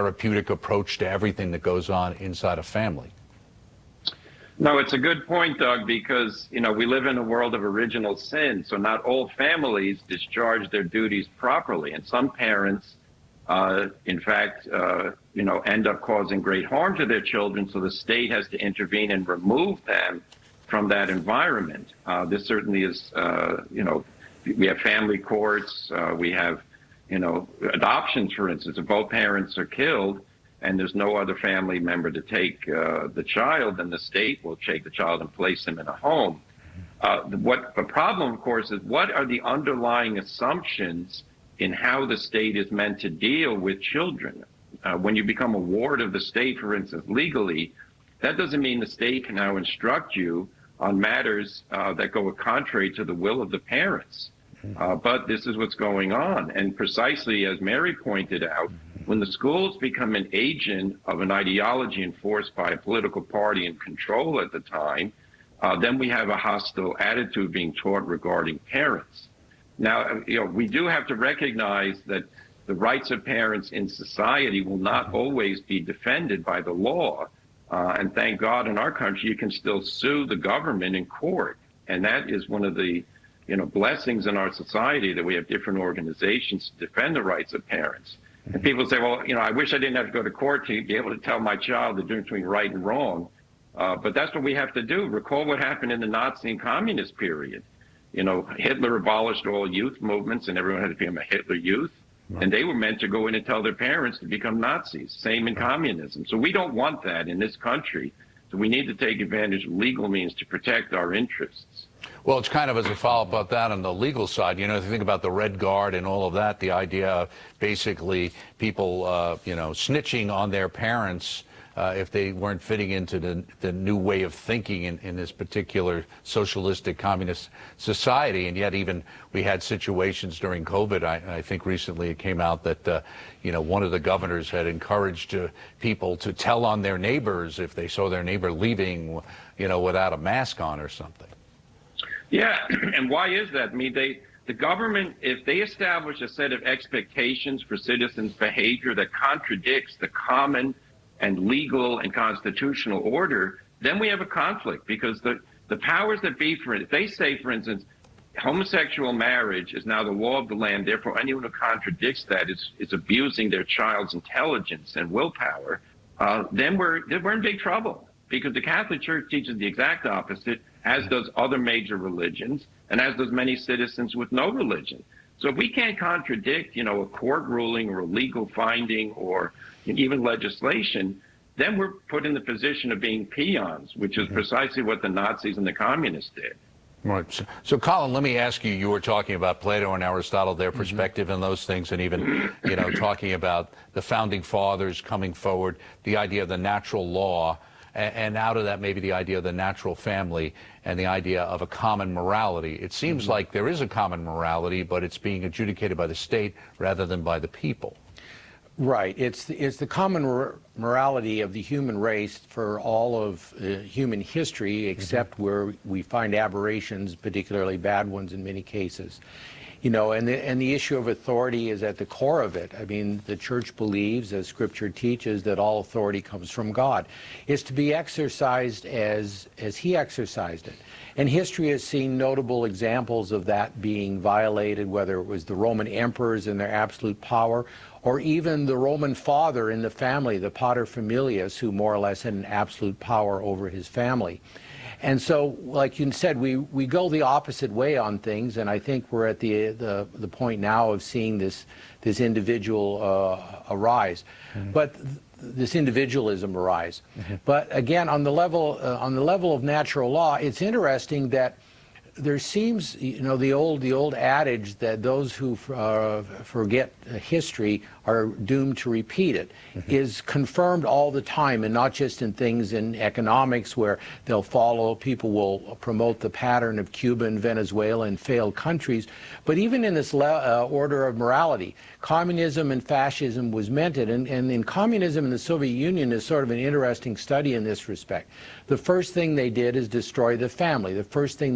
therapeutic approach to everything that goes on inside a family. No, it's a good point, Doug, because, we live in a world of original sin, so not all families discharge their duties properly. And some parents, in fact, end up causing great harm to their children, so the state has to intervene and remove them from that environment. This certainly is, we have family courts, we have, adoptions, for instance. If both parents are killed and there's no other family member to take the child, then the state will take the child and place him in a home. What the problem, of course, is what are the underlying assumptions in how the state is meant to deal with children? When you become a ward of the state, for instance, legally, that doesn't mean the state can now instruct you on matters that go contrary to the will of the parents. But this is what's going on. And precisely as Mary pointed out, when the schools become an agent of an ideology enforced by a political party in control at the time, then we have a hostile attitude being taught regarding parents. Now, we do have to recognize that the rights of parents in society will not always be defended by the law. And thank God in our country, you can still sue the government in court. And that is one of the blessings in our society, that we have different organizations to defend the rights of parents. And people say, well, I wish I didn't have to go to court to be able to tell my child the difference between right and wrong. But that's what we have to do. Recall what happened in the Nazi and communist period. Hitler abolished all youth movements and everyone had to become a Hitler youth. Right. And they were meant to go in and tell their parents to become Nazis. Same in communism. So we don't want that in this country. So we need to take advantage of legal means to protect our interests. Well, it's kind of as a follow-up about that on the legal side. If you think about the Red Guard and all of that, the idea of basically people, snitching on their parents if they weren't fitting into the new way of thinking in this particular socialistic communist society. And yet even we had situations during COVID. I think recently it came out that, one of the governors had encouraged people to tell on their neighbors if they saw their neighbor leaving, without a mask on or something. Yeah, and why is that? I mean, the government, if they establish a set of expectations for citizens' behavior that contradicts the common and legal and constitutional order, then we have a conflict, because the powers that be, if they say, for instance, homosexual marriage is now the law of the land, therefore anyone who contradicts that is abusing their child's intelligence and willpower, then we're in big trouble, because the Catholic Church teaches the exact opposite, as does other major religions, and as does many citizens with no religion. So if we can't contradict, a court ruling or a legal finding or even legislation, then we're put in the position of being peons, which is precisely what the Nazis and the communists did. Right. So, Colin, let me ask you, you were talking about Plato and Aristotle, their perspective and those things, and even, talking about the founding fathers coming forward, the idea of the natural law, and out of that maybe the idea of the natural family and the idea of a common morality. It seems like there is a common morality, but it's being adjudicated by the state rather than by the people. Right. It's the common morality of the human race for all of human history, except where we find aberrations, particularly bad ones in many cases. And the issue of authority is at the core of it. I mean, the Church believes, as Scripture teaches, that all authority comes from God. It's to be exercised as He exercised it. And history has seen notable examples of that being violated, whether it was the Roman emperors and their absolute power, or even the Roman father in the family, the paterfamilias, who more or less had an absolute power over his family. And so, like you said, we go the opposite way on things, and I think we're at the point now of seeing this individual arise, but this individualism arise. But again, on the level of natural law, it's interesting that there seems, the old adage that those who forget history are doomed to repeat it is confirmed all the time, and not just in things in economics where people will promote the pattern of Cuba and Venezuela and failed countries, but even in this order of morality. Communism and fascism was mentored, and in communism and the Soviet Union is sort of an interesting study in this respect. The first thing they did is destroy the family. The first thing they did is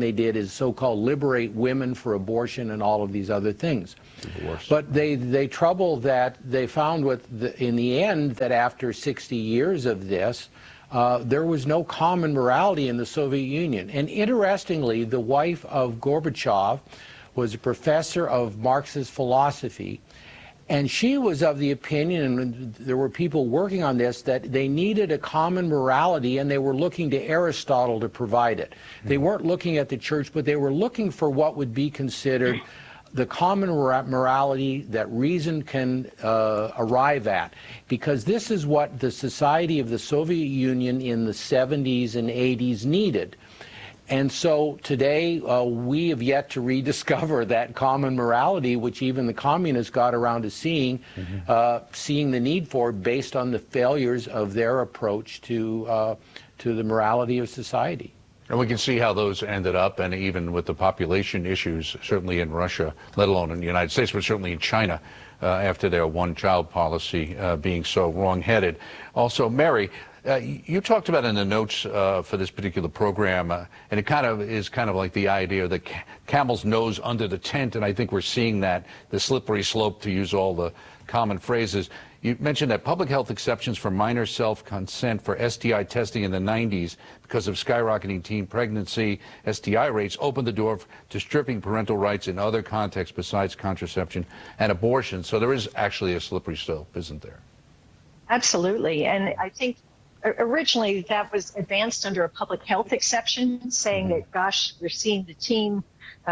so-called liberate women for abortion and all of these other things. Divorce. But they trouble that they found in the end that after 60 years of this, there was no common morality in the Soviet Union. And interestingly, the wife of Gorbachev was a professor of Marxist philosophy, and she was of the opinion, and there were people working on this, that they needed a common morality, and they were looking to Aristotle to provide it. They weren't looking at the church, but they were looking for what would be considered the common morality that reason can arrive at, because this is what the society of the Soviet Union in the 70s and 80s needed. And so today we have yet to rediscover that common morality, which even the communists got around to seeing, seeing the need for, based on the failures of their approach to the morality of society. And we can see how those ended up, and even with the population issues, certainly in Russia, let alone in the United States, but certainly in China, after their one-child policy being so wrong-headed. Also, Mary, you talked about in the notes for this particular program, and it is kind of like the idea of the camel's nose under the tent, and I think we're seeing that, the slippery slope, to use all the common phrases. You mentioned that public health exceptions for minor self-consent for STI testing in the 90s because of skyrocketing teen pregnancy, STI rates opened the door to stripping parental rights in other contexts besides contraception and abortion. So there is actually a slippery slope, isn't there? Absolutely. And I think originally that was advanced under a public health exception, saying that, gosh, we're seeing the teen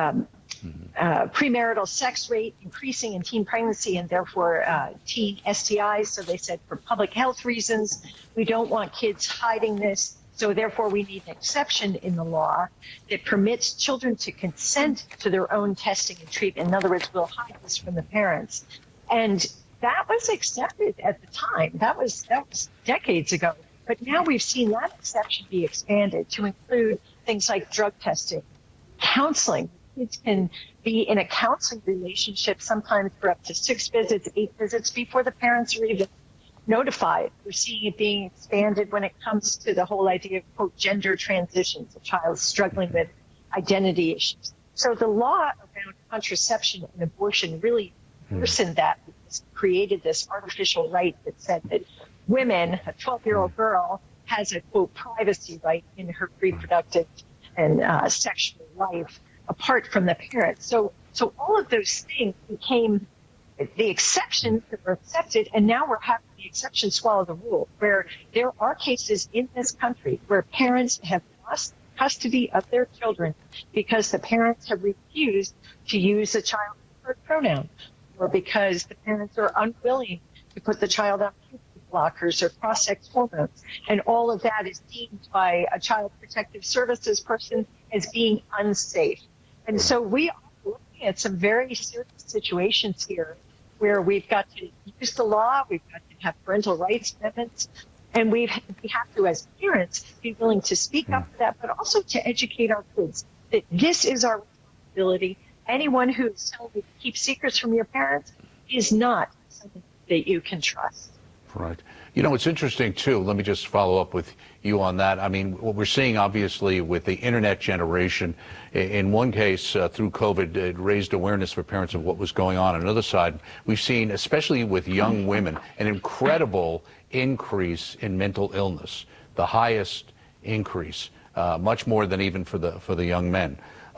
premarital sex rate increasing in teen pregnancy and therefore teen STIs. So they said, for public health reasons, we don't want kids hiding this. So therefore we need an exception in the law that permits children to consent to their own testing and treatment. In other words, we'll hide this from the parents. And that was accepted at the time. That was decades ago. But now we've seen that exception be expanded to include things like drug testing, counseling. Kids can be in a counseling relationship sometimes for up to 6 visits, 8 visits before the parents are even notified. We're seeing it being expanded when it comes to the whole idea of, quote, gender transitions, a child struggling with identity issues. So the law around contraception and abortion really worsened that, because it created this artificial right that said that women, a 12-year-old girl, has a, quote, privacy right in her reproductive and sexual life apart from the parents. So all of those things became the exceptions that were accepted, and now we're having the exceptions swallow the rule, where there are cases in this country where parents have lost custody of their children because the parents have refused to use a child's preferred pronoun, or because the parents are unwilling to put the child on puberty blockers or cross-sex hormones. And all of that is deemed by a child protective services person as being unsafe. And so we are looking at some very serious situations here where we've got to use the law, we've got to have parental rights amendments, and we have to, as parents, be willing to speak up for that, but also to educate our kids that this is our responsibility. Anyone who is telling you to keep secrets from your parents is not something that you can trust. Right. You know, it's interesting, too. Let me just follow up with you on that. I mean, what we're seeing, obviously, with the internet generation, in one case, through COVID, it raised awareness for parents of what was going on. On the other side, we've seen, especially with young women, an incredible increase in mental illness, the highest increase, much more than even for the young men.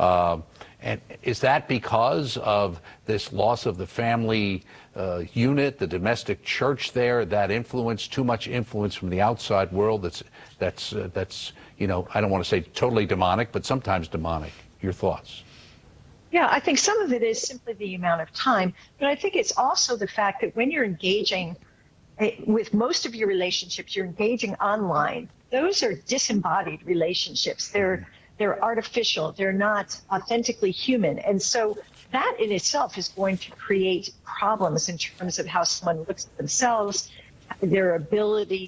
And is that because of this loss of the family unit, the domestic church there, that influence, too much influence from the outside world that's you know, I don't want to say totally demonic, but sometimes demonic? Your thoughts? Yeah, I think some of it is simply the amount of time, but I think it's also the fact that when you're engaging with most of your relationships, you're engaging online. Those are disembodied relationships. They're artificial. They're not authentically human. And so that in itself is going to create problems in terms of how someone looks at themselves, their ability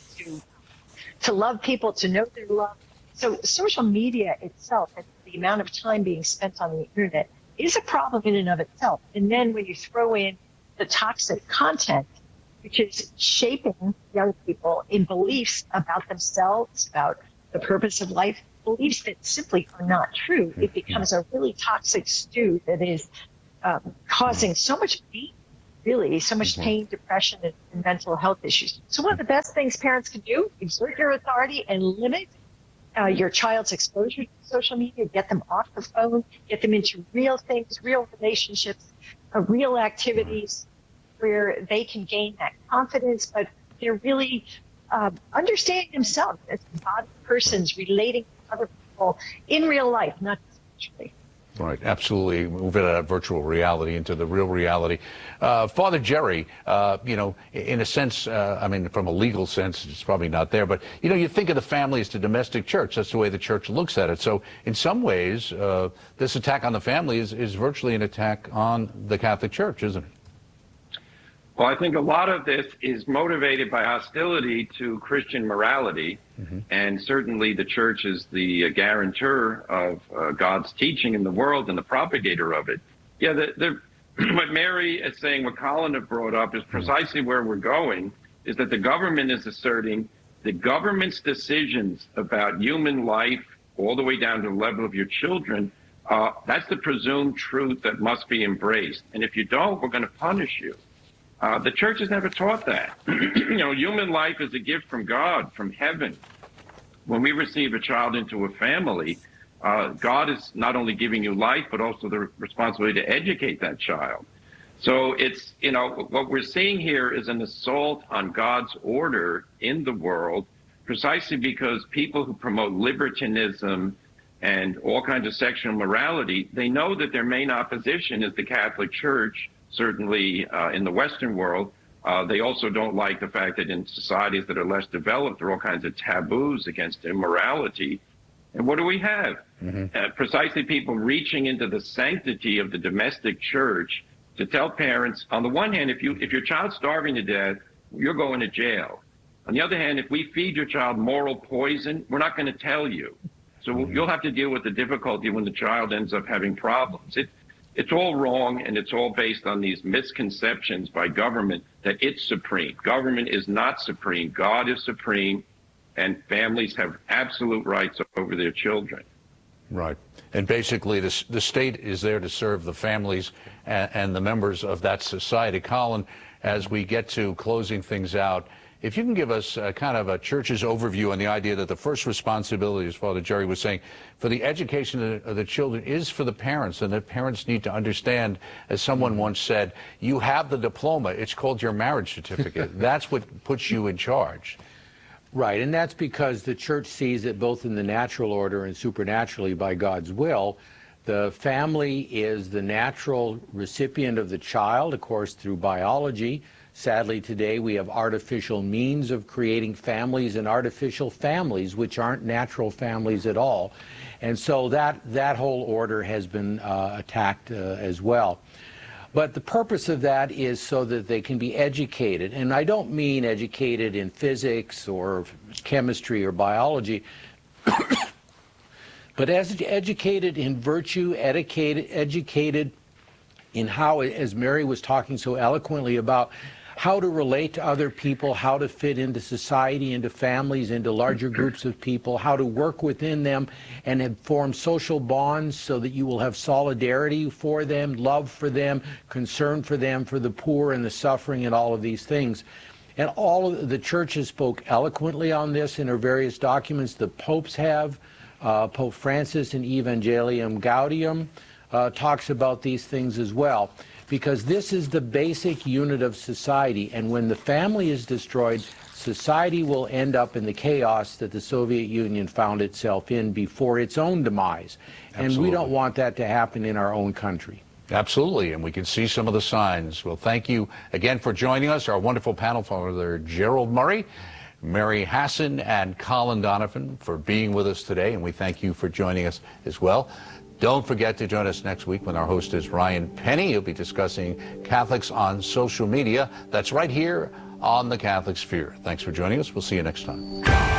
to love people, to know their love. So social media itself, and the amount of time being spent on the internet, is a problem in and of itself. And then when you throw in the toxic content, which is shaping young people in beliefs about themselves, about the purpose of life, beliefs that simply are not true, it becomes a really toxic stew that is causing so much pain, really, so much pain, depression, and mental health issues. So one of the best things parents can do, exert your authority and limit your child's exposure to social media, get them off the phone, get them into real things, real relationships, real activities where they can gain that confidence, but they're really understanding themselves as embodied persons relating to other people in real life, not just virtually. Right, absolutely. Move it out of virtual reality into the real reality. Father Jerry, you know, in a sense, I mean, from a legal sense, it's probably not there, but, you know, you think of the family as the domestic church. That's the way the church looks at it. So in some ways, this attack on the family is virtually an attack on the Catholic Church, isn't it? Well, I think a lot of this is motivated by hostility to Christian morality, and certainly the church is the guarantor of God's teaching in the world and the propagator of it. Yeah, what Mary is saying, what Colin have brought up, is precisely where we're going, is that the government is asserting the government's decisions about human life all the way down to the level of your children, that's the presumed truth that must be embraced. And if you don't, we're going to punish you. The church has never taught that. You know, human life is a gift from God, from heaven. When we receive a child into a family, God is not only giving you life, but also the responsibility to educate that child. So it's, you know, what we're seeing here is an assault on God's order in the world, precisely because people who promote libertinism and all kinds of sexual morality, they know that their main opposition is the Catholic Church. Certainly in the Western world, they also don't like the fact that in societies that are less developed, there are all kinds of taboos against immorality. And what do we have? Precisely people reaching into the sanctity of the domestic church to tell parents, on the one hand, if your child's starving to death, you're going to jail. On the other hand, if we feed your child moral poison, we're not going to tell you. So you'll have to deal with the difficulty when the child ends up having problems. It's all wrong, and it's all based on these misconceptions by government that it's supreme. Government is not supreme. God is supreme, and families have absolute rights over their children. Right. And basically, the state is there to serve the families and the members of that society. Colin, as we get to closing things out, if you can give us kind of a church's overview on the idea that the first responsibility, as Father Jerry was saying, for the education of the children is for the parents, and that parents need to understand, as someone once said, you have the diploma, it's called your marriage certificate. That's what puts you in charge. Right, and that's because the church sees it both in the natural order and supernaturally by God's will. The family is the natural recipient of the child, of course, through biology. Sadly, today we have artificial means of creating families and artificial families, which aren't natural families at all. And so that whole order has been attacked as well. But the purpose of that is so that they can be educated. And I don't mean educated in physics or chemistry or biology, but as educated in virtue, educated in how, as Mary was talking so eloquently about, how to relate to other people, how to fit into society, into families, into larger groups of people, how to work within them and form social bonds so that you will have solidarity for them, love for them, concern for them, for the poor and the suffering and all of these things. And all of the churches spoke eloquently on this in her various documents. The popes have. Pope Francis in Evangelium Gaudium talks about these things as well. Because this is the basic unit of society, and when the family is destroyed, society will end up in the chaos that the Soviet Union found itself in before its own demise. Absolutely. And we don't want that to happen in our own country. Absolutely, and we can see some of the signs. Well, thank you again for joining us, our wonderful panel, Father Gerald Murray, Mary Hasson, and Colin Donovan, for being with us today, and we thank you for joining us as well. Don't forget to join us next week when our host is Ryan Penny. He'll be discussing Catholics on social media. That's right here on The Catholic Sphere. Thanks for joining us. We'll see you next time.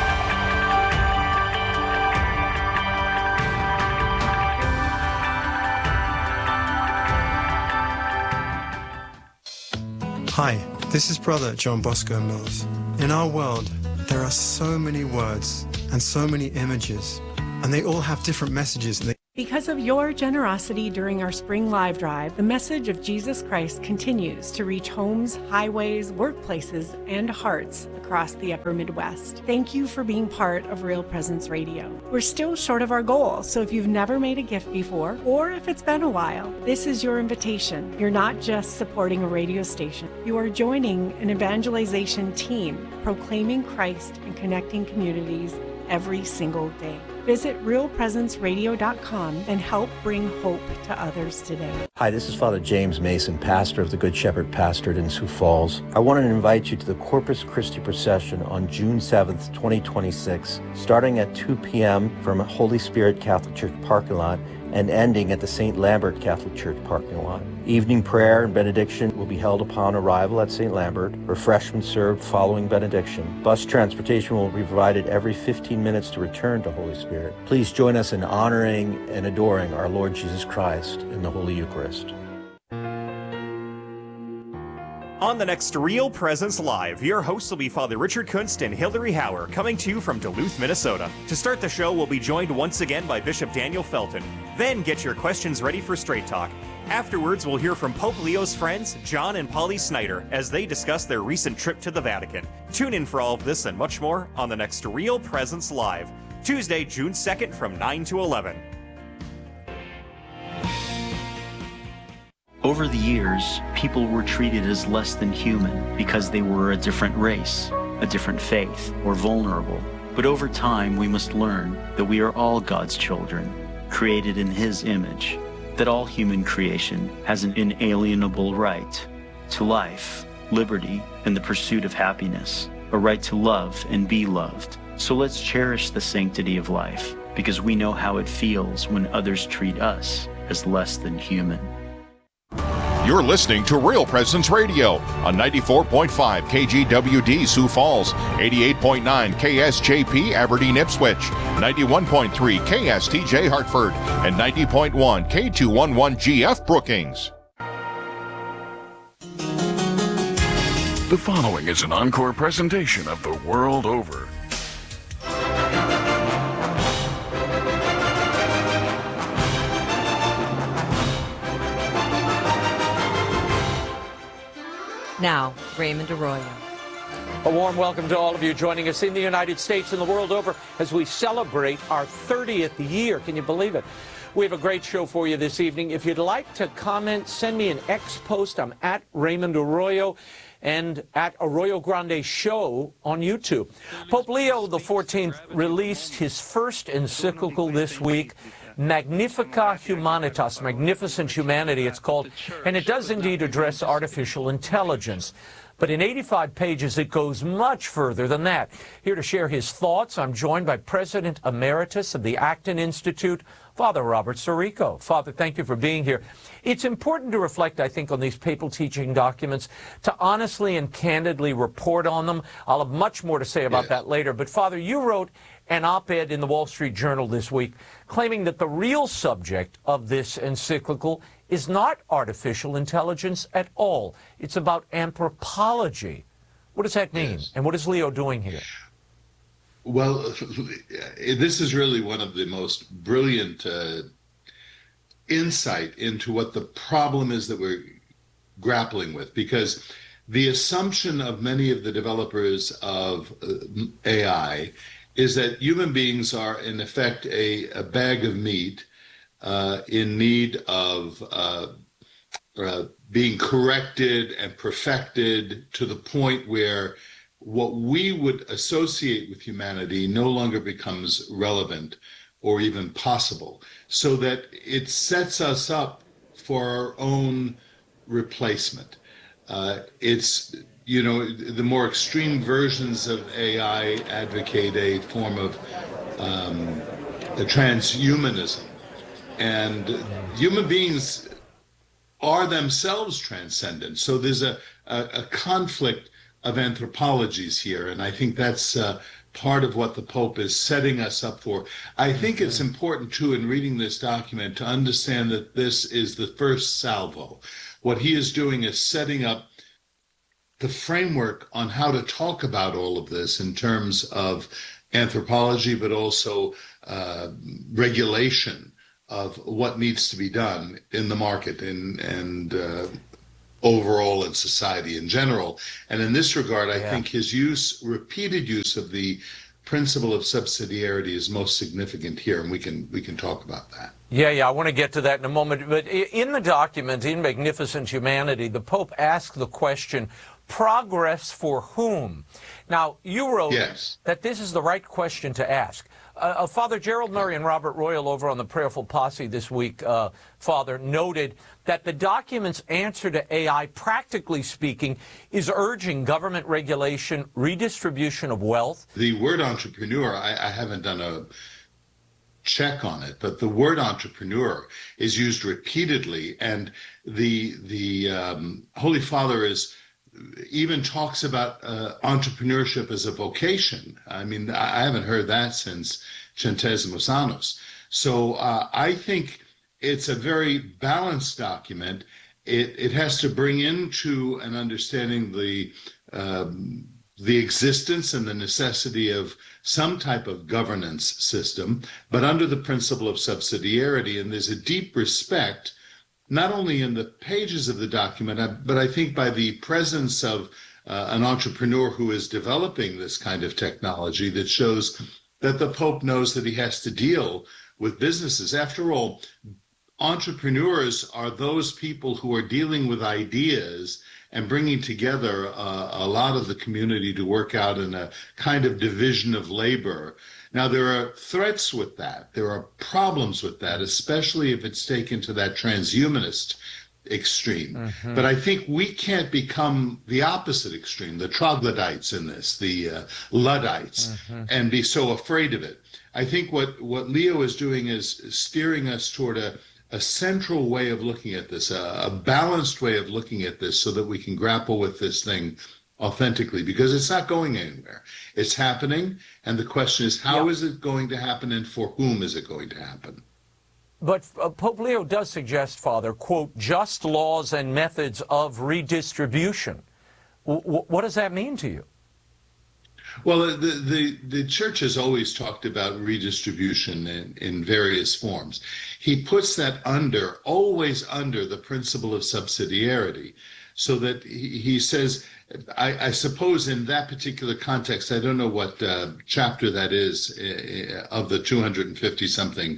Hi, this is Brother John Bosco Mills. In our world, there are so many words and so many images. and they all have different messages. Because of your generosity during our spring live drive, the message of Jesus Christ continues to reach homes, highways, workplaces, and hearts across the upper Midwest. Thank you for being part of Real Presence Radio. We're still short of our goal, so if you've never made a gift before, or if it's been a while, this is your invitation. You're not just supporting a radio station. You are joining an evangelization team proclaiming Christ and connecting communities every single day. Visit realpresenceradio.com and help bring hope to others today. Hi, this is Father James Mason, pastor of the Good Shepherd Pastorate in Sioux Falls. I want to invite you to the Corpus Christi procession on June 7th, 2026, starting at 2 p.m. from Holy Spirit Catholic Church parking lot and ending at the St. Lambert Catholic Church parking lot. Evening prayer and benediction will be held upon arrival at St. Lambert. Refreshments served following benediction. Bus transportation will be provided every 15 minutes to return to Holy Spirit. Please join us in honoring and adoring our Lord Jesus Christ in the Holy Eucharist. On the next Real Presence Live, your hosts will be Father Richard Kunst and Hillary Hauer, coming to you from Duluth, Minnesota. To start the show, we'll be joined once again by Bishop Daniel Felton. Then get your questions ready for Straight Talk. Afterwards, we'll hear from Pope Leo's friends, John and Polly Snyder, as they discuss their recent trip to the Vatican. Tune in for all of this and much more on the next Real Presence Live, Tuesday, June 2nd from 9 to 11. Over the years, people were treated as less than human because they were a different race, a different faith, or vulnerable. But over time, we must learn that we are all God's children, created in His image, that all human creation has an inalienable right to life, liberty, and the pursuit of happiness, a right to love and be loved. So let's cherish the sanctity of life, because we know how it feels when others treat us as less than human. You're listening to Real Presence Radio on 94.5 KGWD Sioux Falls, 88.9 KSJP Aberdeen Ipswich, 91.3 KSTJ Hartford, and 90.1 K211GF Brookings. The following is an encore presentation of The World Over. Now, Raymond Arroyo. A warm welcome to all of you joining us in the United States and the world over as we celebrate our 30th year. Can you believe it? We have a great show for you this evening. If you'd like to comment, send me an X post. I'm at Raymond Arroyo and at Arroyo Grande Show on YouTube. Pope Leo XIV released his first encyclical this week, Magnificat Humanitas, Magnificent Humanity, it's called, and it does indeed address artificial intelligence. But in 85 pages, it goes much further than that. Here to share his thoughts, I'm joined by President Emeritus of the Acton Institute, Father Robert Sirico. Father, thank you for being here. It's important to reflect, I think, on these papal teaching documents, to honestly and candidly report on them. I'll have much more to say about that later. But, Father, you wrote an op-ed in the Wall Street Journal this week claiming that the real subject of this encyclical is not artificial intelligence at all. It's about anthropology. What does that mean? Yes. And what is Leo doing here? Well, this is really one of the most brilliant insight into what the problem is that we're grappling with, because the assumption of many of the developers of AI is that human beings are, in effect, a bag of meat in need of being corrected and perfected to the point where what we would associate with humanity no longer becomes relevant or even possible, so that it sets us up for our own replacement. It's, you know, the more extreme versions of AI advocate a form of transhumanism. And human beings are themselves transcendent. So there's a conflict of anthropologies here. And I think that's part of what the Pope is setting us up for. I think it's important, too, in reading this document to understand that this is the first salvo. What he is doing is setting up the framework on how to talk about all of this in terms of anthropology, but also regulation of what needs to be done in the market and overall in society in general. And in this regard, I think his repeated use of the principle of subsidiarity is most significant here, and we can talk about that. Yeah, I want to get to that in a moment. But in the document, in Magnificent Humanity, the Pope asked the question, progress for whom? Now, you wrote that this is the right question to ask. Father Gerald Murray and Robert Royal over on the Prayerful Posse this week, Father, noted that the document's answer to AI, practically speaking, is urging government regulation, redistribution of wealth. The word entrepreneur, I haven't done a check on it, but the word entrepreneur is used repeatedly, and the Holy Father even talks about entrepreneurship as a vocation. I mean, I haven't heard that since Centésimos Annos. So I think it's a very balanced document. It has to bring into an understanding the existence and the necessity of some type of governance system, but under the principle of subsidiarity. And there's a deep respect, not only in the pages of the document, but I think by the presence of an entrepreneur who is developing this kind of technology, that shows that the Pope knows that he has to deal with businesses. After all, entrepreneurs are those people who are dealing with ideas and bringing together a lot of the community to work out in a kind of division of labor. Now, there are threats with that. There are problems with that, especially if it's taken to that transhumanist extreme. But I think we can't become the opposite extreme, the troglodytes in this, the Luddites, and be so afraid of it. I think what Leo is doing is steering us toward a central way of looking at this, a balanced way of looking at this, so that we can grapple with this thing authentically, because it's not going anywhere. It's happening, and the question is, how is it going to happen, and for whom is it going to happen? But Pope Leo does suggest, Father, quote, just laws and methods of redistribution. What does that mean to you? Well, the Church has always talked about redistribution in various forms. He puts that always under the principle of subsidiarity, so that he says, I suppose in that particular context, I don't know what chapter that is of the 250-something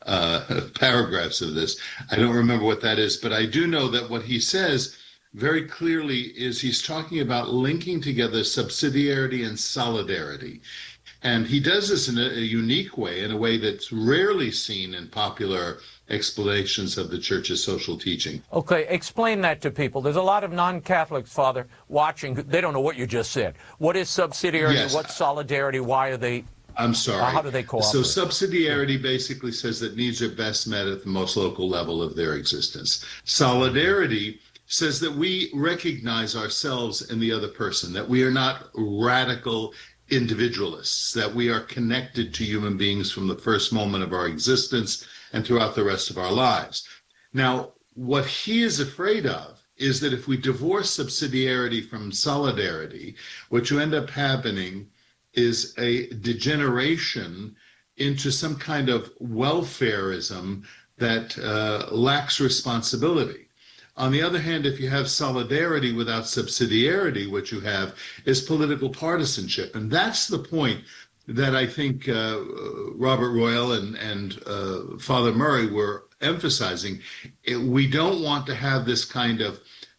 paragraphs of this. I don't remember what that is, but I do know that what he says very clearly is he's talking about linking together subsidiarity and solidarity. And he does this in a unique way, in a way that's rarely seen in popular explanations of the Church's social teaching. Okay, explain that to people. There's a lot of non-Catholics, Father, watching. They don't know what you just said. What is subsidiarity? Yes. What's solidarity? Why are they... I'm sorry. How do they cooperate? So subsidiarity basically says that needs are best met at the most local level of their existence. Solidarity says that we recognize ourselves in the other person, that we are not radical individualists, that we are connected to human beings from the first moment of our existence and throughout the rest of our lives. Now, what he is afraid of is that if we divorce subsidiarity from solidarity, what you end up happening is a degeneration into some kind of welfarism that lacks responsibility. On the other hand, if you have solidarity without subsidiarity, what you have is political partisanship. And that's the point that I think Robert Royal and Father Murray were emphasizing. We don't want to have this kind of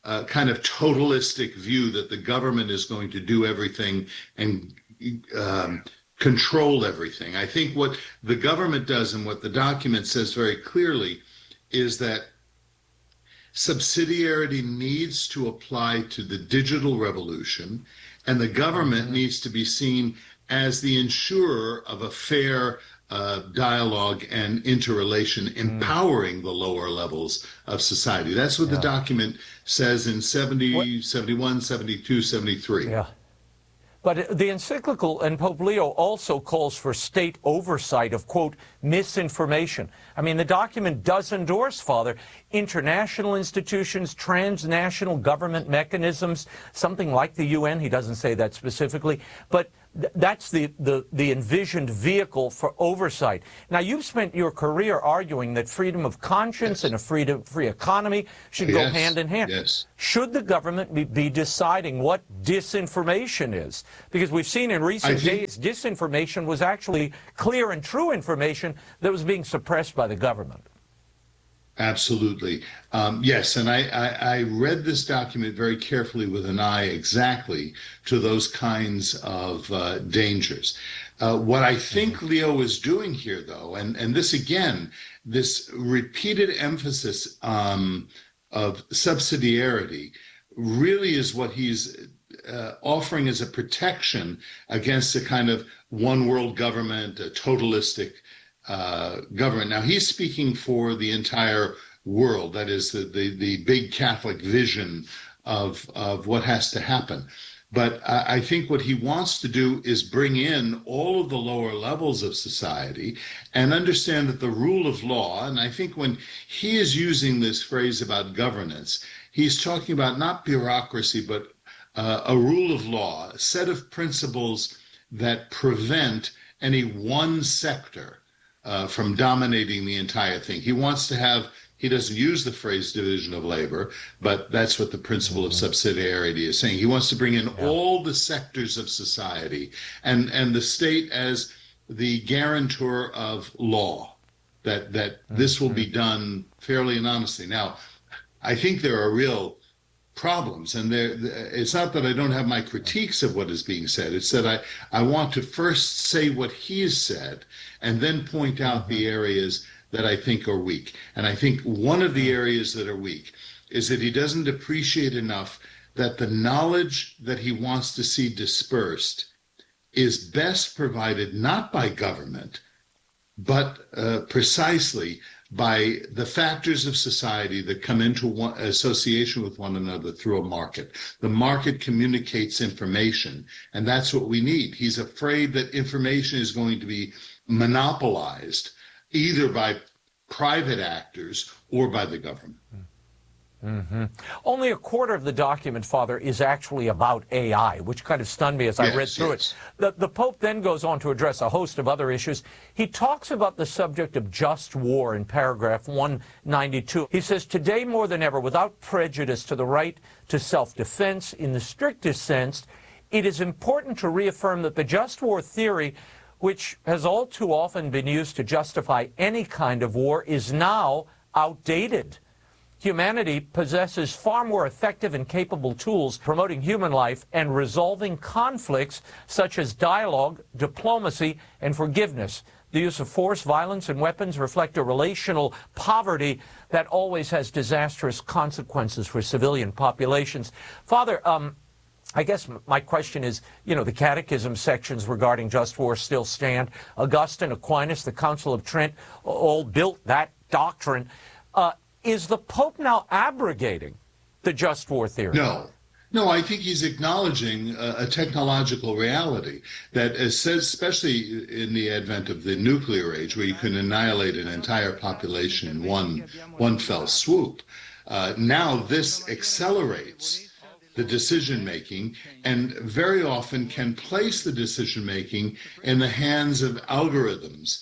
totalistic view that the government is going to do everything and control everything. I think what the government does, and what the document says very clearly, is that subsidiarity needs to apply to the digital revolution, and the government needs to be seen as the ensurer of a fair dialogue and interrelation, empowering the lower levels of society. That's what the document says in 70, 71, 72, 73. Yeah. But the encyclical, and Pope Leo also calls for state oversight of, quote, misinformation. I mean, the document does endorse, Father, international institutions, transnational government mechanisms, something like the UN. He doesn't say that specifically. But That's the envisioned vehicle for oversight. Now, you've spent your career arguing that freedom of conscience and a free economy should go hand in hand. Yes. Should the government be deciding what disinformation is? Because we've seen in recent days disinformation was actually clear and true information that was being suppressed by the government. Absolutely. Yes, and I read this document very carefully with an eye exactly to those kinds of dangers. What I think Leo is doing here, though, and this again, this repeated emphasis of subsidiarity really is what he's offering as a protection against a kind of one world government, a totalistic government. Now, he's speaking for the entire world. That is the big Catholic vision of what has to happen. But I think what he wants to do is bring in all of the lower levels of society and understand that the rule of law, and I think when he is using this phrase about governance, he's talking about not bureaucracy, but a rule of law, a set of principles that prevent any one sector from dominating the entire thing. He wants to have, he doesn't use the phrase division of labor, but that's what the principle of subsidiarity is saying. He wants to bring in all the sectors of society and the state as the guarantor of law, that this will be done fairly and honestly. Now, I think there are real problems, and it's not that I don't have my critiques of what is being said. It's that I want to first say what he has said and then point out the areas that I think are weak. And I think one of the areas that are weak is that he doesn't appreciate enough that the knowledge that he wants to see dispersed is best provided not by government, but precisely by the factors of society that come into association with one another through a market. The market communicates information, and that's what we need. He's afraid that information is going to be monopolized either by private actors or by the government. Only a quarter of the document, Father, is actually about AI, which kind of stunned me as I read through it. The Pope then goes on to address a host of other issues. He talks about the subject of just war in paragraph 192. He says, today more than ever, without prejudice to the right to self-defense in the strictest sense, it is important to reaffirm that the just war theory, which has all too often been used to justify any kind of war, is now outdated. Humanity possesses far more effective and capable tools promoting human life and resolving conflicts such as dialogue, diplomacy, and forgiveness. The use of force, violence, and weapons reflect a relational poverty that always has disastrous consequences for civilian populations. Father, I guess my question is, the catechism sections regarding just war still stand. Augustine, Aquinas, the Council of Trent all built that doctrine. Is the Pope now abrogating the just war theory? No, I think he's acknowledging a technological reality that, especially in the advent of the nuclear age, where you can annihilate an entire population in one fell swoop. Now this accelerates the decision-making and very often can place the decision-making in the hands of algorithms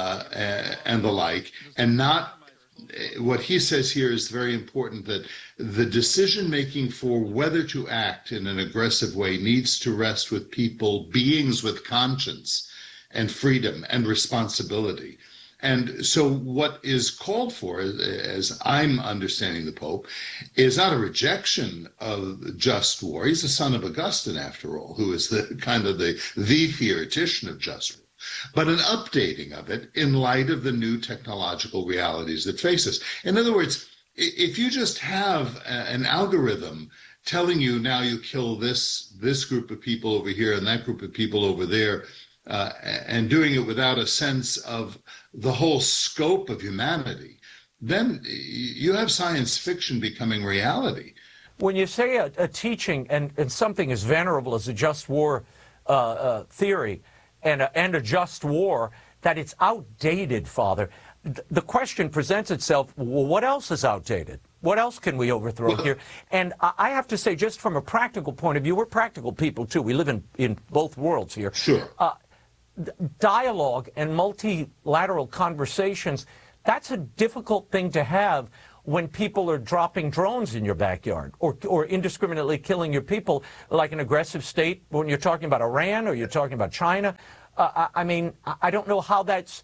and the like, and not. What he says here is very important, that the decision-making for whether to act in an aggressive way needs to rest with beings with conscience and freedom and responsibility. And so what is called for, as I'm understanding the Pope, is not a rejection of just war. He's the son of Augustine, after all, who is the kind of the theoretician of just war, but an updating of it in light of the new technological realities that face us. In other words, if you just have an algorithm telling you now you kill this group of people over here and that group of people over there, and doing it without a sense of the whole scope of humanity, then you have science fiction becoming reality. When you say a teaching and something as venerable as a just war theory, and a just war, that it's outdated, Father, the question presents itself, well, what else is outdated? What else can we overthrow here? And I have to say, just from a practical point of view, we're practical people, too. We live in both worlds here. Sure. Dialogue and multilateral conversations, that's a difficult thing to have when people are dropping drones in your backyard or indiscriminately killing your people, like an aggressive state, when you're talking about Iran or you're talking about China. I mean, I don't know how that's...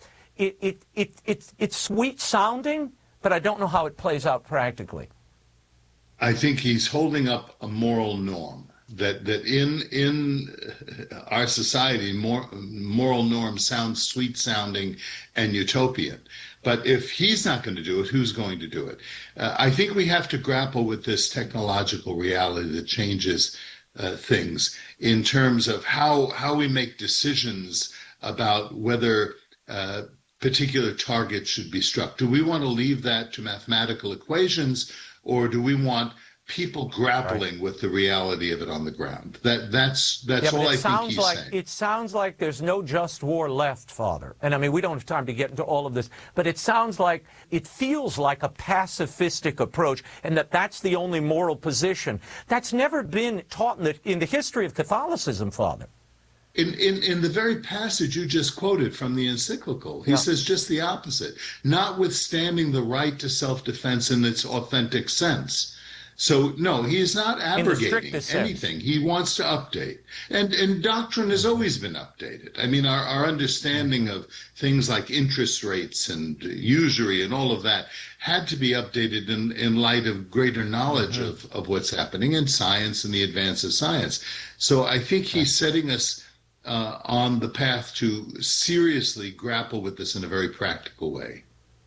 It's sweet sounding, but I don't know how it plays out practically. I think he's holding up a moral norm that in our society, moral norm sounds sweet sounding and utopian. But if he's not going to do it, who's going to do it? I think we have to grapple with this technological reality that changes things in terms of how we make decisions about whether particular targets should be struck. Do we want to leave that to mathematical equations, or do we want people grappling with the reality of it on the ground? That's all I think he's saying. It sounds like there's no just war left, Father. And I mean, we don't have time to get into all of this, but it sounds like, it feels like a pacifistic approach, and that's the only moral position. That's never been taught in the history of Catholicism, Father. In the very passage you just quoted from the encyclical, he says just the opposite, notwithstanding the right to self-defense in its authentic sense. So, no, he is not abrogating anything. He wants to update. And doctrine has always been updated. I mean, our understanding of things like interest rates and usury and all of that had to be updated in light of greater knowledge of what's happening in science and the advance of science. So I think he's setting us on the path to seriously grapple with this in a very practical way.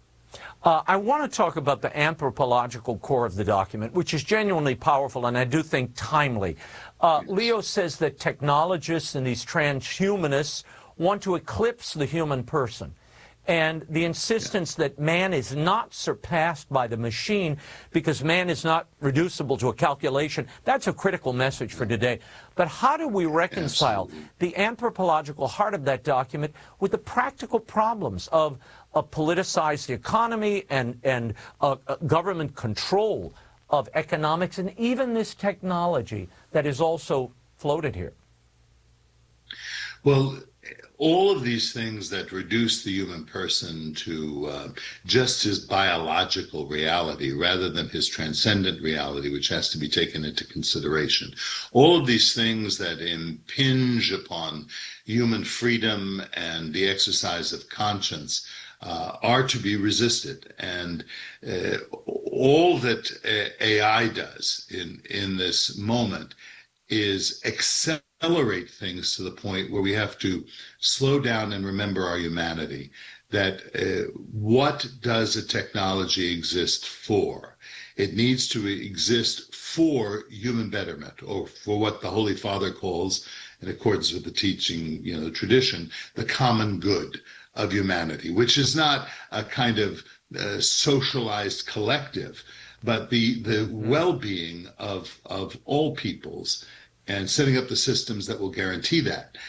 I want to talk about the anthropological core of the document, which is genuinely powerful and I do think timely. Leo says that technologists and these transhumanists want to eclipse the human person. And the insistence that man is not surpassed by the machine because man is not reducible to a calculation, that's a critical message for today. But how do we reconcile the anthropological heart of that document with the practical problems of a politicized economy and government control of economics and even this technology that is also floated here? Well, all of these things that reduce the human person to just his biological reality rather than his transcendent reality, which has to be taken into consideration. All of these things that impinge upon human freedom and the exercise of conscience are to be resisted. And all that AI does in this moment is accelerate things to the point where we have to slow down and remember our humanity, that what does a technology exist for? It needs to exist for human betterment, or for what the Holy Father calls, in accordance with the teaching, the tradition, the common good of humanity, which is not a kind of socialized collective, but the well-being of all peoples, and setting up the systems that will guarantee that.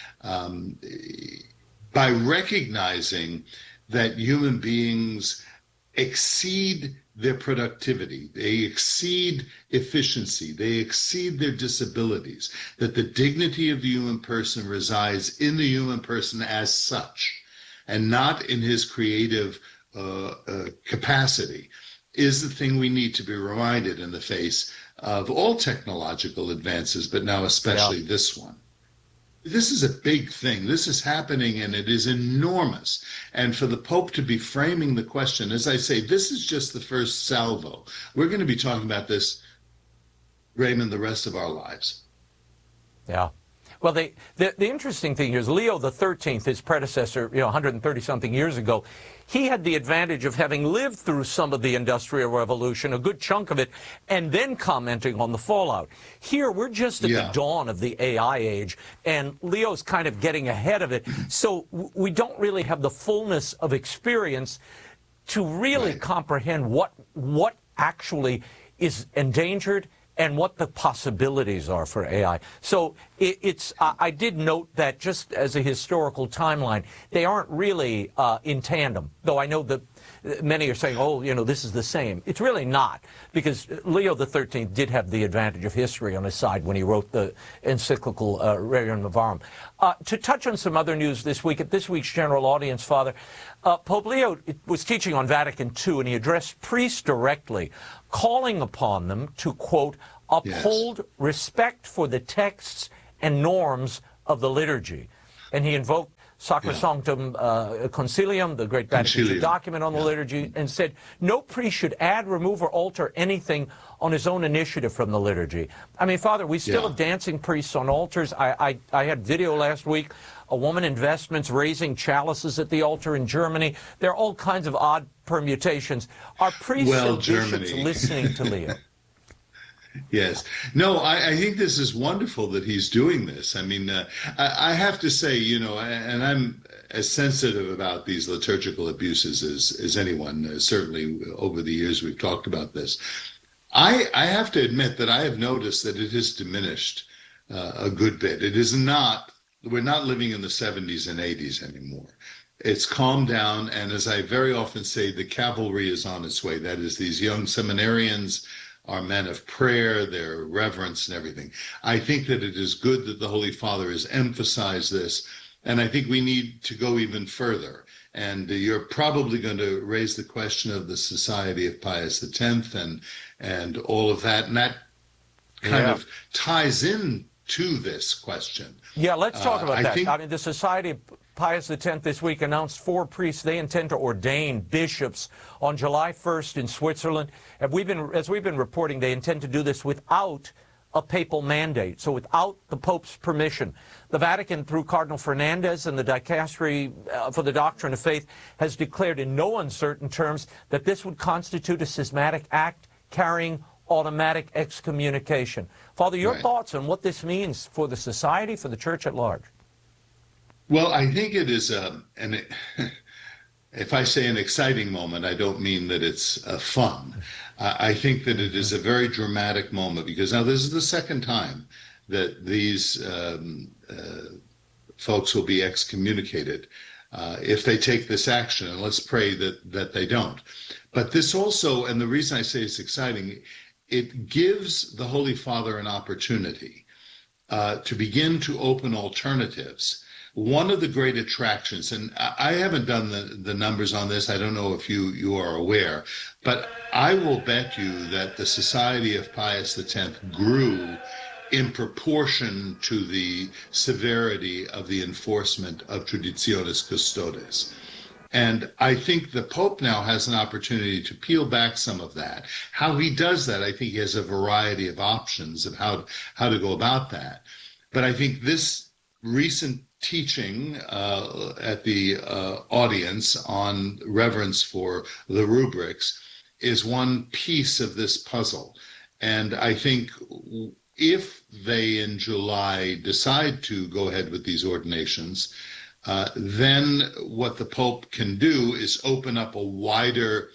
By recognizing that human beings exceed their productivity, they exceed efficiency, they exceed their disabilities, that the dignity of the human person resides in the human person as such, and not in his creative capacity, is the thing we need to be reminded in the face of all technological advances, but now especially this one. This is a big thing. This is happening, and it is enormous. And for the Pope to be framing the question, as I say, this is just the first salvo. We're going to be talking about this, Raymond, the rest of our lives. Yeah. Well, the interesting thing here is Leo XIII, his predecessor, 130-something years ago, he had the advantage of having lived through some of the Industrial Revolution, a good chunk of it, and then commenting on the fallout. Here, we're just at the dawn of the AI age, and Leo's kind of getting ahead of it, so we don't really have the fullness of experience to really comprehend what actually is endangered and what the possibilities are for AI. So I did note that just as a historical timeline, they aren't really in tandem, though I know that many are saying, oh, this is the same. It's really not, because Leo XIII did have the advantage of history on his side when he wrote the encyclical Rerum Novarum. To touch on some other news this week, at this week's General Audience, Father, Pope Leo was teaching on Vatican II, and he addressed priests directly, calling upon them to, quote, uphold respect for the texts and norms of the liturgy. And he invoked Sacrosanctum Concilium, the great Vatican II document on the liturgy, and said no priest should add, remove, or alter anything on his own initiative from the liturgy. I mean, Father, we still have dancing priests on altars. I had video last week, a woman in vestments raising chalices at the altar in Germany. There are all kinds of odd permutations. Are priests and bishops listening to Leo? Yes. No, I think this is wonderful that he's doing this. I mean, I have to say, and I'm as sensitive about these liturgical abuses as anyone. Certainly over the years we've talked about this. I have to admit that I have noticed that it has diminished a good bit. It is not, we're not living in the 70s and 80s anymore. It's calmed down, and as I very often say, the cavalry is on its way. That is, these young seminarians are men of prayer, their reverence and everything. I think that it is good that the Holy Father has emphasized this, and I think we need to go even further. And you're probably going to raise the question of the Society of Pius X and all of that, and that kind of ties in to this question. Yeah, let's talk about that. I mean, the Society of Pius X this week announced 4 priests they intend to ordain bishops on July 1st in Switzerland. As we've been reporting, they intend to do this without a papal mandate, so without the Pope's permission. The Vatican, through Cardinal Fernandez and the Dicastery for the Doctrine of Faith, has declared in no uncertain terms that this would constitute a schismatic act carrying automatic excommunication. Father, your thoughts on what this means for the society, for the Church at large? Well, I think it is, if I say an exciting moment, I don't mean that it's fun. I think that it is a very dramatic moment, because now this is the second time that these folks will be excommunicated if they take this action, and let's pray that they don't. But this also, and the reason I say it's exciting, it gives the Holy Father an opportunity to begin to open alternatives. One of the great attractions, and I haven't done the numbers on this, I don't know if you are aware, but I will bet you that the Society of Pius X grew in proportion to the severity of the enforcement of Traditionis Custodes. And I think the Pope now has an opportunity to peel back some of that. How he does that, I think he has a variety of options of how to go about that. But I think this recent teaching at the audience on reverence for the rubrics is one piece of this puzzle. And I think if they in July decide to go ahead with these ordinations, then what the Pope can do is open up a wider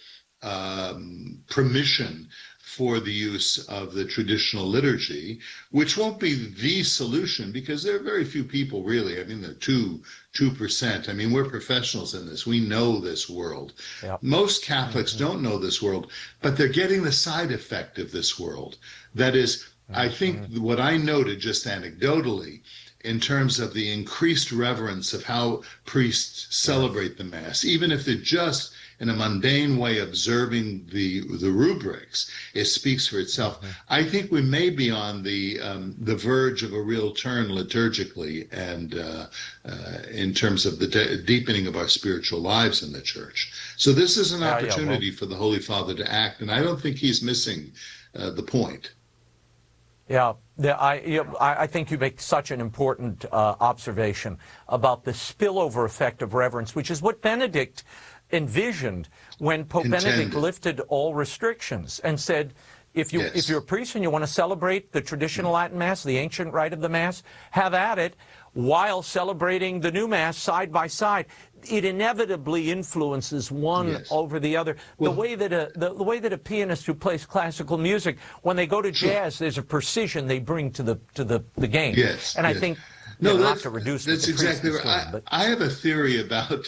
permission for the use of the traditional liturgy, which won't be the solution, because there are very few people really. I mean, they're 2%. I mean, we're professionals in this. We know this world. Yep. Most Catholics don't know this world, but they're getting the side effect of this world. That is, I think what I noted just anecdotally, in terms of the increased reverence of how priests celebrate the Mass, even if they're just in a mundane way observing the rubrics, it speaks for itself. I think we may be on the verge of a real turn liturgically and in terms of the deepening of our spiritual lives in the Church. So this is an opportunity for the Holy Father to act, and I don't think he's missing the point. Yeah, I think you make such an important observation about the spillover effect of reverence, which is what Benedict envisioned when Pope Benedict lifted all restrictions and said, if you're a priest and you want to celebrate the traditional Latin Mass, the ancient rite of the Mass, have at it. while celebrating the new Mass side by side. It inevitably influences one over the other. Well, the way that a pianist who plays classical music, when they go to jazz, there's a precision they bring to the game. Yes, and yes. I think not to reduce. That's exactly right. I have a theory about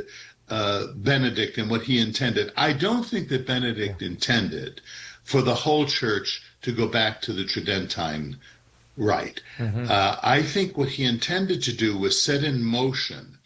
Benedict and what he intended. I don't think that Benedict intended for the whole church to go back to the Tridentine rite. I think what he intended to do was set in motion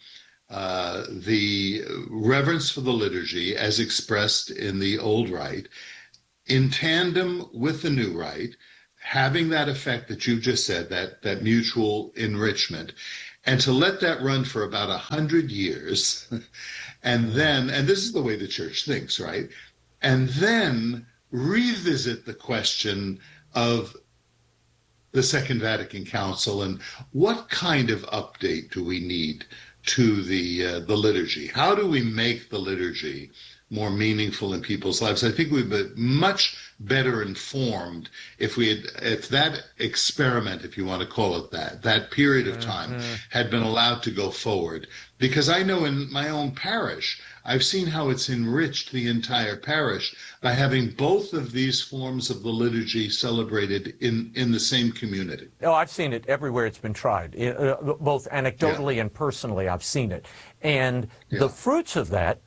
the reverence for the liturgy as expressed in the old rite, in tandem with the new rite, having that effect that you just said, that mutual enrichment, and to let that run for about 100 years, and this is the way the church thinks, right? And then revisit the question of the Second Vatican Council and what kind of update do we need to the liturgy? How do we make the liturgy more meaningful in people's lives? I think we've been much better informed if that experiment, if you want to call it that period of time had been allowed to go forward. Because I know in my own parish, I've seen how it's enriched the entire parish by having both of these forms of the liturgy celebrated in the same community. Oh, I've seen it everywhere it's been tried, both anecdotally and personally. I've seen it. And the fruits of that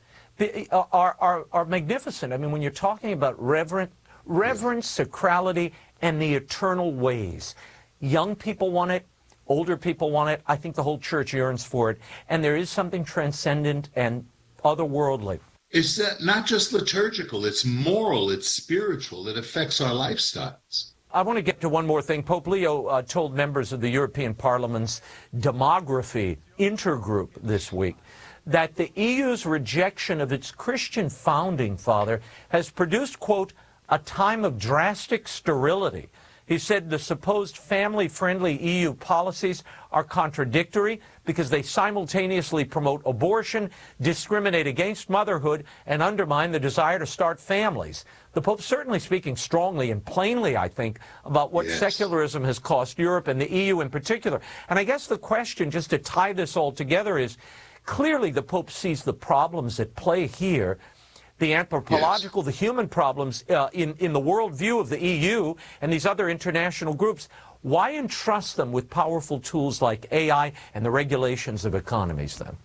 are magnificent. I mean, when you're talking about reverence, sacrality, and the eternal ways, young people want it, older people want it. I think the whole church yearns for it. And there is something transcendent and otherworldly. It's not just liturgical, it's moral, it's spiritual, it affects our lifestyles. I want to get to one more thing. Pope Leo told members of the European Parliament's demography intergroup this week that the EU's rejection of its Christian founding father has produced, quote, a time of drastic sterility. He said the supposed family-friendly EU policies are contradictory because they simultaneously promote abortion, discriminate against motherhood, and undermine the desire to start families. The Pope's certainly speaking strongly and plainly, I think, about what secularism has cost Europe and the EU in particular. And I guess the question, just to tie this all together, is clearly the Pope sees the problems at play here, the anthropological, the human problems in the worldview of the EU and these other international groups. Why entrust them with powerful tools like AI and the regulations of economies then?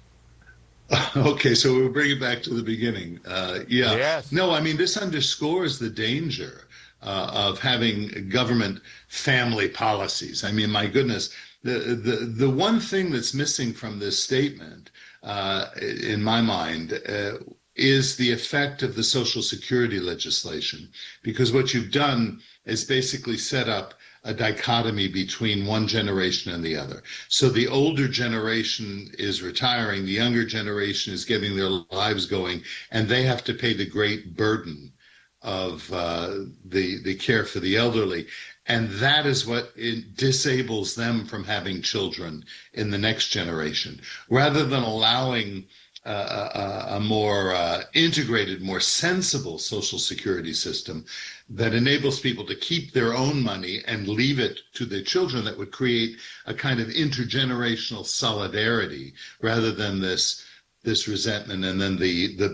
Okay, so we'll bring it back to the beginning. No, I mean, this underscores the danger of having government family policies. I mean, my goodness, the one thing that's missing from this statement, in my mind, is the effect of the Social Security legislation. Because what you've done is basically set up a dichotomy between one generation and the other. So the older generation is retiring, the younger generation is getting their lives going, and they have to pay the great burden of the care for the elderly. And that is what disables them from having children in the next generation, rather than allowing a more integrated, more sensible Social Security system that enables people to keep their own money and leave it to their children, that would create a kind of intergenerational solidarity rather than this resentment and then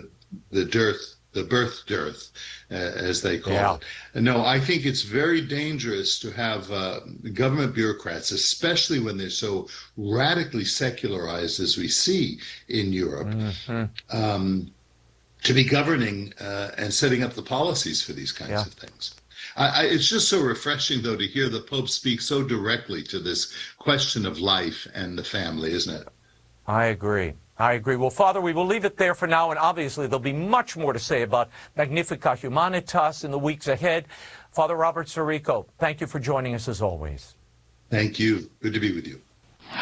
the birth dearth, as they call it. No, I think it's very dangerous to have government bureaucrats, especially when they're so radically secularized as we see in Europe, to be governing and setting up the policies for these kinds of things. It's just so refreshing, though, to hear the Pope speak so directly to this question of life and the family, isn't it? I agree. Well, Father, we will leave it there for now, and obviously there'll be much more to say about Magnificat Humanitas in the weeks ahead. Father Robert Sirico, thank you for joining us as always. Thank you. Good to be with you.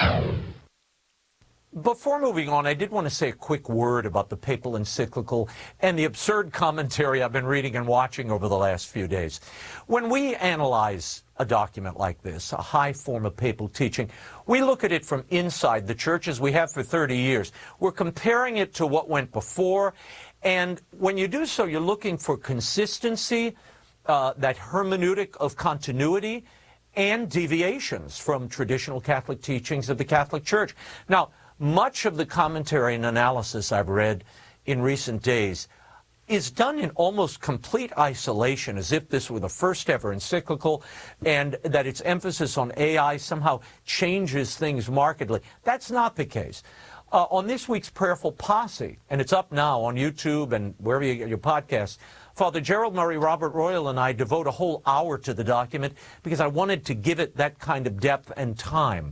Before moving on, I did want to say a quick word about the papal encyclical and the absurd commentary I've been reading and watching over the last few days. When we analyze a document like this, a high form of papal teaching, we look at it from inside the church, as we have for 30 years. We're comparing it to what went before, and when you do so, you're looking for consistency, that hermeneutic of continuity, and deviations from traditional Catholic teachings of the Catholic Church. Now, much of the commentary and analysis I've read in recent days is done in almost complete isolation, as if this were the first ever encyclical, and that its emphasis on AI somehow changes things markedly. That's not the case. On this week's Prayerful Posse, and it's up now on YouTube and wherever you get your podcasts, Father Gerald Murray, Robert Royal, and I devote a whole hour to the document because I wanted to give it that kind of depth and time.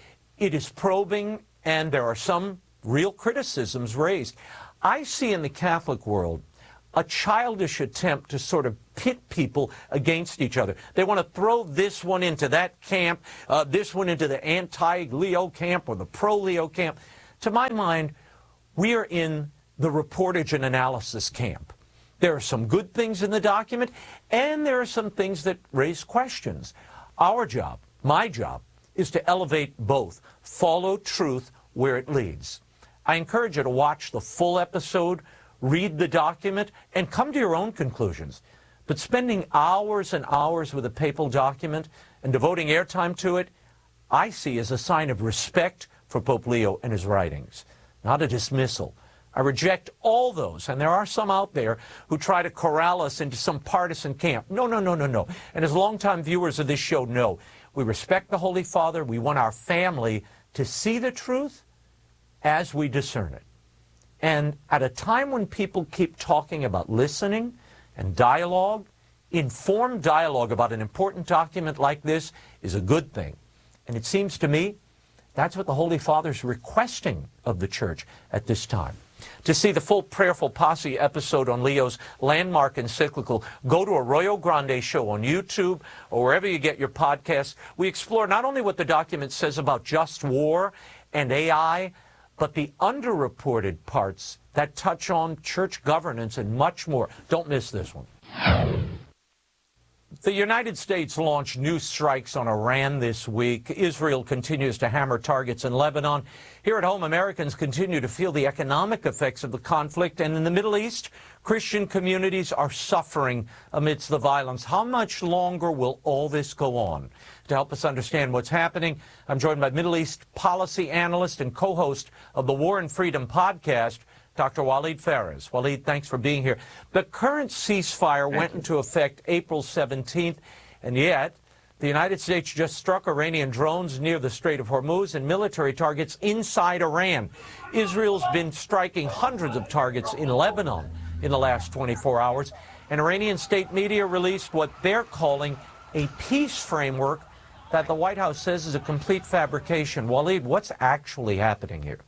It is probing, and there are some real criticisms raised. I see in the Catholic world a childish attempt to sort of pit people against each other. They want to throw this one into that camp, this one into the anti-Leo camp or the pro-Leo camp. To my mind, we are in the reportage and analysis camp. There are some good things in the document, and there are some things that raise questions. Our job, my job, is to elevate both, follow truth where it leads. I encourage you to watch the full episode, read the document, and come to your own conclusions. But spending hours and hours with a papal document and devoting airtime to it, I see as a sign of respect for Pope Leo and his writings, not a dismissal. I reject all those, and there are some out there who try to corral us into some partisan camp. No, no, no, no, no. And as longtime viewers of this show know, we respect the Holy Father. We want our family to see the truth as we discern it. And at a time when people keep talking about listening and dialogue, informed dialogue about an important document like this is a good thing. And it seems to me that's what the Holy Father's requesting of the Church at this time. To see the full Prayerful Posse episode on Leo's landmark encyclical, go to Arroyo Grande show on YouTube or wherever you get your podcasts. We explore not only what the document says about just war and AI, but the underreported parts that touch on church governance and much more. Don't miss this one. The United States launched new strikes on Iran this week. Israel continues to hammer targets in Lebanon. Here at home, Americans continue to feel the economic effects of the conflict. And in the Middle East, Christian communities are suffering amidst the violence. How much longer will all this go on? To help us understand what's happening, I'm joined by Middle East policy analyst and co-host of the War and Freedom podcast, Dr. Walid Phares. Walid, thanks for being here. The current ceasefire went into effect April 17th, and yet the United States just struck Iranian drones near the Strait of Hormuz and military targets inside Iran. Israel's been striking hundreds of targets in Lebanon in the last 24 hours, and Iranian state media released what they're calling a peace framework that the White House says is a complete fabrication. Walid, what's actually happening here?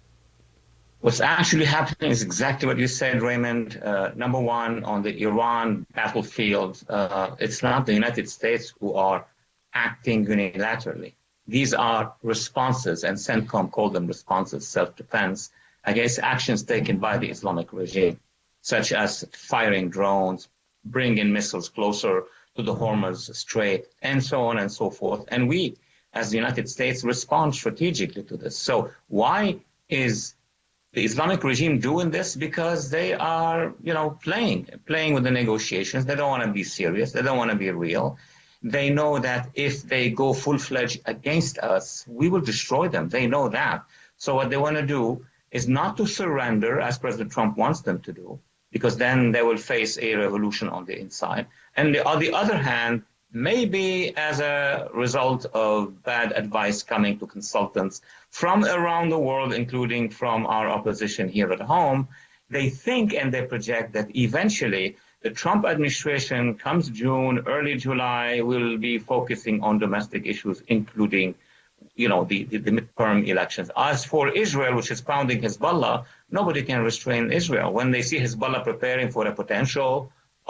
What's actually happening is exactly what you said, Raymond. Number one, on the Iran battlefield, it's not the United States who are acting unilaterally. These are responses, and CENTCOM called them responses, self-defense, against actions taken by the Islamic regime, such as firing drones, bringing missiles closer to the Hormuz Strait, and so on and so forth. And we, as the United States, respond strategically to this. So why is the Islamic regime doing this? Because they are, playing with the negotiations. They don't want to be serious. They don't want to be real. They know that if they go full-fledged against us, we will destroy them. They know that. So what they want to do is not to surrender, as President Trump wants them to do, because then they will face a revolution on the inside. And on the other hand, maybe as a result of bad advice coming to consultants from around the world, including from our opposition here at home, they think and they project that eventually the Trump administration, comes June, early July, will be focusing on domestic issues, including, the midterm elections. As for Israel, which is pounding Hezbollah, nobody can restrain Israel. When they see Hezbollah preparing for a potential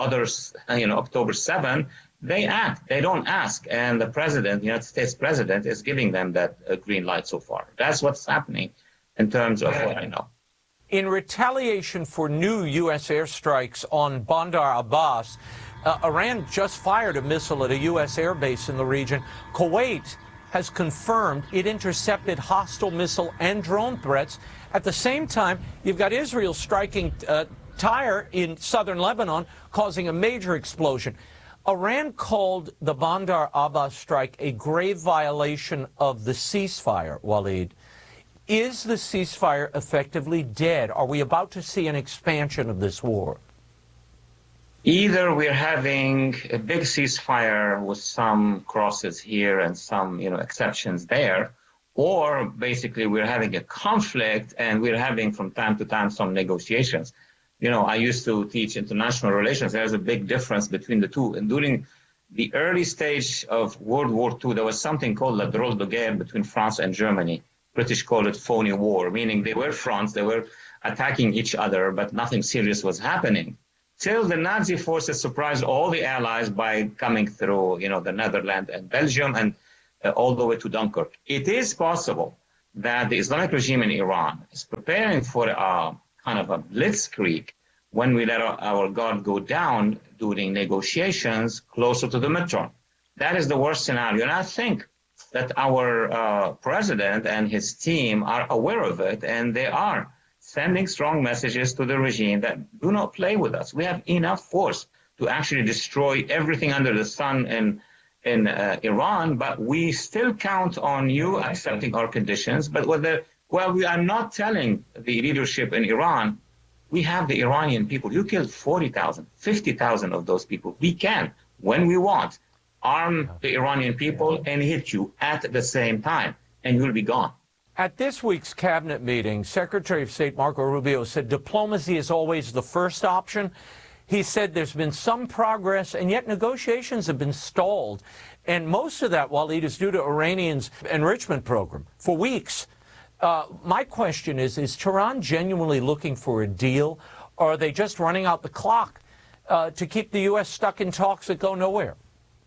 October 7, they act. They don't ask. And the president, the United States president, is giving them that green light so far. That's what's happening in terms of what I know. In retaliation for new U.S. airstrikes on Bandar Abbas, Iran just fired a missile at a U.S. airbase in the region. Kuwait has confirmed it intercepted hostile missile and drone threats. At the same time, you've got Israel striking Tyre in southern Lebanon, causing a major explosion. Iran called the Bandar Abbas strike a grave violation of the ceasefire, Walid. Is the ceasefire effectively dead? Are we about to see an expansion of this war? Either we're having a big ceasefire with some crosses here and some, exceptions there, or basically we're having a conflict and we're having from time to time some negotiations. I used to teach international relations. There's a big difference between the two. And during the early stage of World War II, there was something called la drôle de guerre between France and Germany. British call it phony war, meaning they were fronts, they were attacking each other, but nothing serious was happening. Till the Nazi forces surprised all the Allies by coming through, the Netherlands and Belgium and all the way to Dunkirk. It is possible that the Islamic regime in Iran is preparing for a kind of a blitzkrieg when we let our guard go down during negotiations closer to the midterm. That is the worst scenario. And I think that our president and his team are aware of it, and they are sending strong messages to the regime that do not play with us. We have enough force to actually destroy everything under the sun in Iran, but we still count on you accepting our conditions. But we are not telling the leadership in Iran, we have the Iranian people. You killed 40,000, 50,000 of those people. We can, when we want, arm the Iranian people and hit you at the same time, and you'll be gone. At this week's cabinet meeting, Secretary of State Marco Rubio said diplomacy is always the first option. He said there's been some progress, and yet negotiations have been stalled. And most of that, Walid, is due to Iranians' enrichment program for weeks. My question is Tehran genuinely looking for a deal, or are they just running out the clock to keep the U.S. stuck in talks that go nowhere?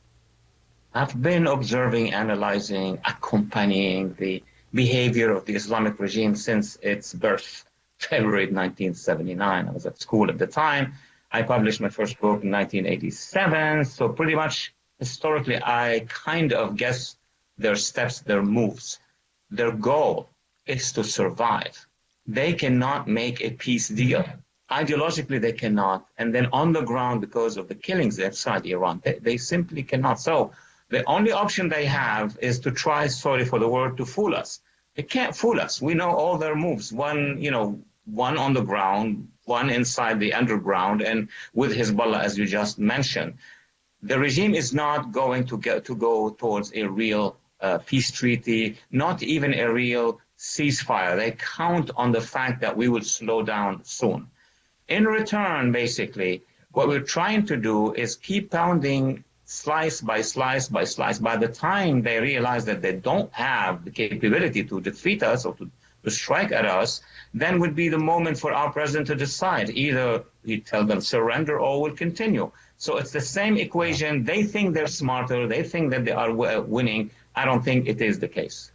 I've been observing, analyzing, accompanying the behavior of the Islamic regime since its birth, February 1979. I was at school at the time. I published my first book in 1987. So pretty much historically, I kind of guess their steps, their moves. Their goal is to survive. They cannot make a peace deal. Ideologically, they cannot. And then on the ground, because of the killings inside Iran, they simply cannot. So the only option they have is to try, sorry for the word, to fool us. They can't fool us. We know all their moves. One on the ground, one inside the underground, and with Hezbollah, as you just mentioned. The regime is not going to go towards a real peace treaty, not even a real ceasefire. They count on the fact that we will slow down soon. In return, basically, what we're trying to do is keep pounding slice by slice by slice. By the time they realize that they don't have the capability to defeat us or to strike at us, then would be the moment for our president to decide. Either we tell them surrender or we'll continue. So it's the same equation. They think they're smarter. They think that they are winning. I don't think it is the case.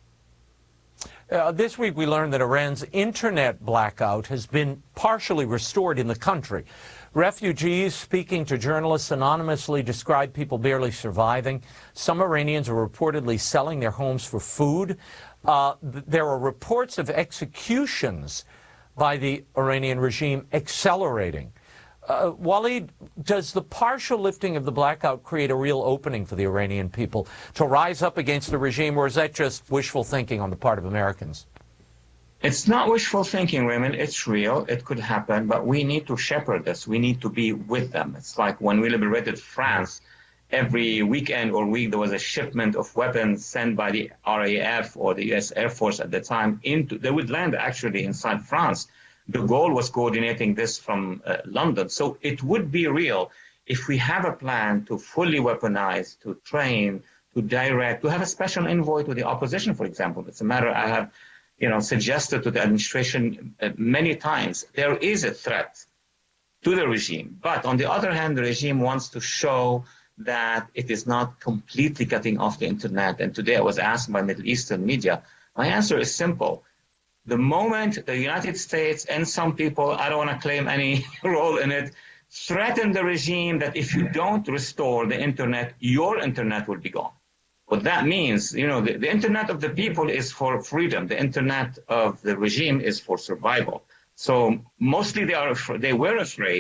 This week we learned that Iran's internet blackout has been partially restored in the country. Refugees speaking to journalists anonymously describe people barely surviving. Some Iranians are reportedly selling their homes for food. There are reports of executions by the Iranian regime accelerating. Walid, does the partial lifting of the blackout create a real opening for the Iranian people to rise up against the regime, or is that just wishful thinking on the part of Americans? It's not wishful thinking, Raymond. It's real. It could happen, but we need to shepherd this. We need to be with them. It's like when we liberated France, every weekend or week there was a shipment of weapons sent by the RAF or the U.S. Air Force at the time. They would land actually inside France. The goal was coordinating this from London. So it would be real if we have a plan to fully weaponize, to train, to direct, to have a special envoy to the opposition, for example. It's a matter I have suggested to the administration many times. There is a threat to the regime. But on the other hand, the regime wants to show that it is not completely cutting off the internet. And today I was asked by Middle Eastern media. My answer is simple. The moment the United States and some people, I don't want to claim any role in it, threaten the regime that if you don't restore the internet, your internet will be gone. What that means, the internet of the people is for freedom. The internet of the regime is for survival. So mostly they were afraid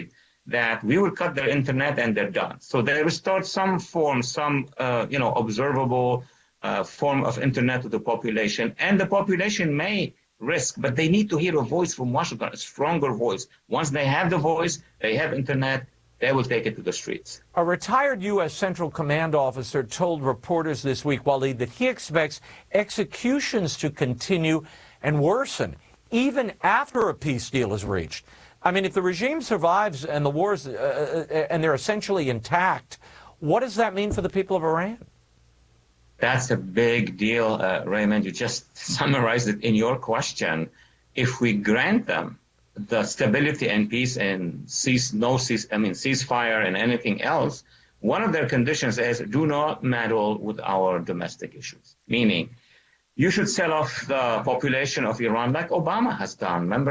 that we will cut their internet and they're done. So they restored some form, some observable form of internet to the population, and the population may risk, but they need to hear a voice from Washington, a stronger voice. Once they have the voice, they have internet, they will take it to the streets. A retired U.S. Central Command officer told reporters this week, Waleed, that he expects executions to continue and worsen even after a peace deal is reached. I mean, if the regime survives and the wars, and they're essentially intact, what does that mean for the people of Iran? That's a big deal, Raymond. You just summarized it in your question. If we grant them the stability and peace and ceasefire and anything else, one of their conditions is do not meddle with our domestic issues. Meaning, you should sell off the population of Iran like Obama has done. Remember